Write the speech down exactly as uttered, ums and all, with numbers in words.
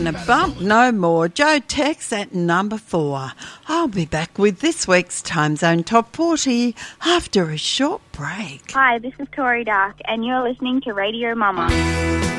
going to bump no more. Joe Tex at number four. I'll be back with this week's Time Zone Top forty after a short break. Hi, this is Tori Dark, and you're listening to Radio Mama.